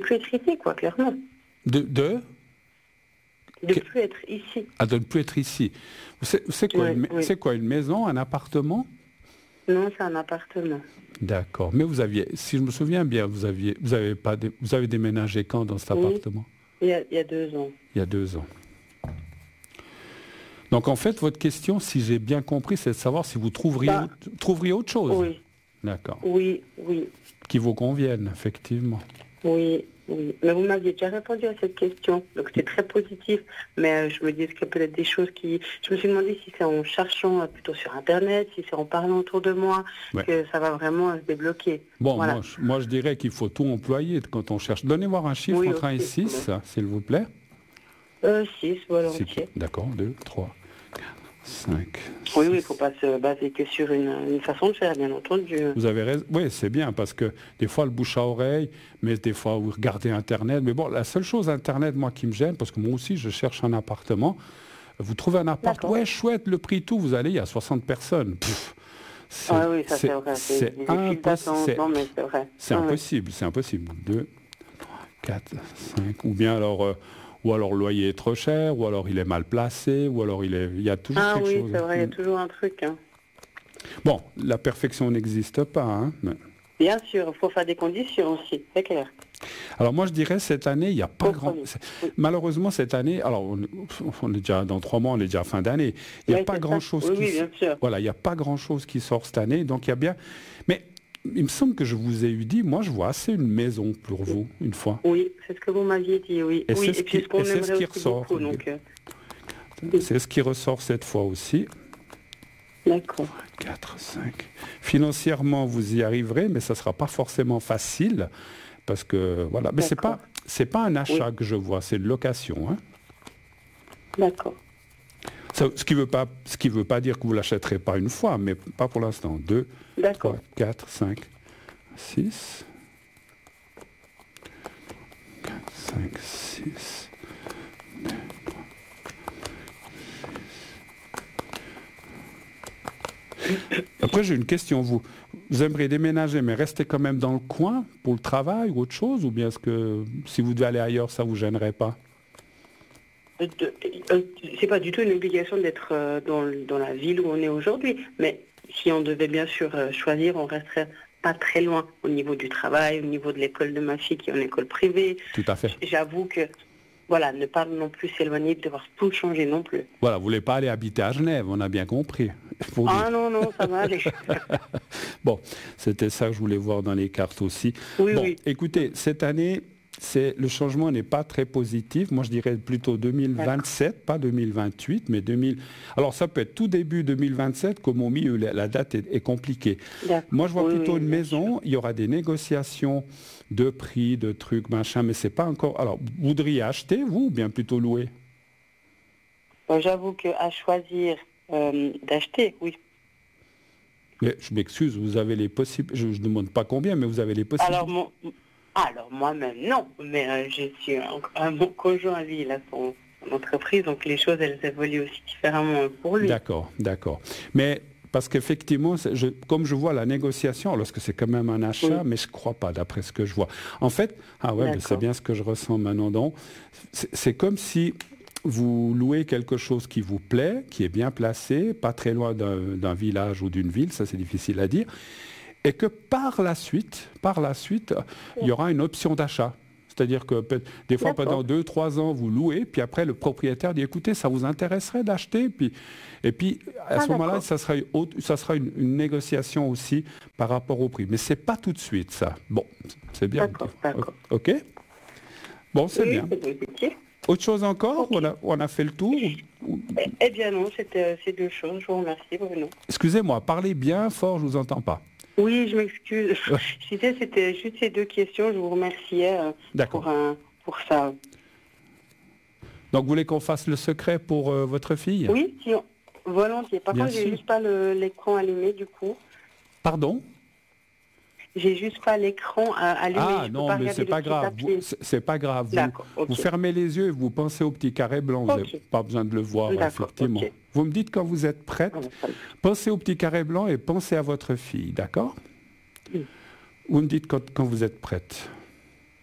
plus être ici, quoi, clairement. De De plus être ici. Ah, de ne plus être ici. C'est quoi, Oui. c'est quoi, une maison, un appartement? Non, c'est un appartement. D'accord. Mais vous aviez, si je me souviens bien, vous avez déménagé quand dans cet Oui, appartement? il y a 2 ans. Il y a 2 ans. Donc en fait, votre question, si j'ai bien compris, c'est de savoir si vous trouveriez autre chose. Oui. D'accord. Oui. Qui vous convienne, effectivement. Oui. Mais vous m'aviez déjà répondu à cette question, donc c'est très positif. Mais je me dis qu'il y a peut-être des choses qui... Je me suis demandé si c'est en cherchant plutôt sur Internet, si c'est en parlant autour de moi, que ça va vraiment se débloquer. Bon, voilà. moi je dirais qu'il faut tout employer quand on cherche. Donnez-moi un chiffre entre 1 et 6, s'il vous plaît. 6, volontiers. D'accord, 2, 3, 5. Oui, il ne faut pas se baser que sur une façon de faire, bien entendu. Vous avez raison. Oui, c'est bien, parce que des fois, le bouche à oreille, mais des fois, vous regardez Internet. Mais bon, la seule chose Internet, moi, qui me gêne, parce que moi aussi, je cherche un appartement. Vous trouvez un appart, ouais, chouette, le prix, tout, vous allez, il y a 60 personnes. Oui, ça c'est vrai. C'est vrai. C'est impossible, c'est impossible. 2, 4, 5, ou bien alors... ou alors le loyer est trop cher, ou alors il est mal placé, ou alors il y a toujours quelque chose. Ah oui, c'est vrai, il y a toujours un truc. Hein. Bon, la perfection n'existe pas. Hein, mais... Bien sûr, il faut faire des conditions aussi, c'est clair. Alors moi je dirais cette année, il n'y a pas grand... Malheureusement cette année, alors on est déjà dans 3 mois, on est déjà à fin d'année, il n'y a pas grand-chose Voilà, il n'y a pas grand-chose qui sort cette année, donc il y a bien... Mais il me semble que je vous ai dit, moi je vois assez une maison pour vous, une fois. Oui, c'est ce que vous m'aviez dit, oui. Et c'est ce qui ressort. C'est ce qui ressort cette fois aussi. D'accord. 4, 5. Financièrement, vous y arriverez, mais ça ne sera pas forcément facile, parce que, voilà. Mais c'est pas un achat que je vois, c'est une location. Hein. D'accord. Ce qui veut pas dire que vous ne l'achèterez pas une fois, mais pas pour l'instant. 2, 3, 4, 5, 6. 4, 5, 6. 2, 3, 6. Après, j'ai une question. Vous aimeriez déménager, mais rester quand même dans le coin pour le travail ou autre chose? Ou bien est-ce que si vous devez aller ailleurs, ça ne vous gênerait pas? C'est pas du tout une obligation d'être dans la ville où on est aujourd'hui. Mais si on devait bien sûr choisir, on resterait pas très loin au niveau du travail, au niveau de l'école de ma fille qui est en école privée. Tout à fait. J'avoue que, voilà, ne pas non plus s'éloigner, de devoir tout changer non plus. Voilà, vous voulez pas aller habiter à Genève, on a bien compris. Non, ça va aller. Bon, c'était ça que je voulais voir dans les cartes aussi. Oui. Écoutez, cette année, le changement n'est pas très positif. Moi, je dirais plutôt 2027, pas 2028, mais 2000. Alors, ça peut être tout début 2027, comme au milieu, la date est compliquée. Moi, je vois plutôt une maison. Il y aura des négociations de prix, de trucs, machin, mais c'est pas encore... Alors, vous voudriez acheter, vous, ou bien plutôt louer? J'avoue qu'à choisir d'acheter, oui. Mais je m'excuse, vous avez les possibles... Je ne demande pas combien, mais vous avez les possibilités. Alors moi-même, non. Mais je suis mon conjoint, lui, il a son entreprise, donc les choses, elles évoluent aussi différemment pour lui. D'accord. Mais... Parce qu'effectivement, comme je vois la négociation, lorsque c'est quand même un achat, mais je ne crois pas, d'après ce que je vois. En fait, mais c'est bien ce que je ressens maintenant. Donc, c'est comme si vous louez quelque chose qui vous plaît, qui est bien placé, pas très loin d'un village ou d'une ville, ça c'est difficile à dire, et que par la suite, il y aura une option d'achat. C'est-à-dire que des fois, pendant 2-3 ans, vous louez, puis après, le propriétaire dit, écoutez, ça vous intéresserait d'acheter? Et puis, à ce moment-là, ça sera une négociation aussi par rapport au prix. Mais ce n'est pas tout de suite, ça. Bon, c'est bien. D'accord. OK? Bon, c'est bien. Autre chose encore? On a fait le tour? Eh bien non, c'était ces 2 choses. Je vous remercie, Bruno. Excusez-moi, parlez bien fort, je ne vous entends pas. Oui, je m'excuse. Je disais, c'était juste ces 2 questions. Je vous remerciais pour ça. Donc, vous voulez qu'on fasse le secret pour votre fille? Oui, volontiers. Par contre, j'ai juste pas l'écran allumé, du coup. Pardon? J'ai juste pas l'écran allumé. Ah non, mais c'est pas grave. C'est pas grave. Vous fermez les yeux et vous pensez au petit carré blanc. Vous n'avez pas besoin de le voir, effectivement. Vous me dites quand vous êtes prête. Pensez au petit carré blanc et pensez à votre fille, d'accord? Vous me dites quand vous êtes prête.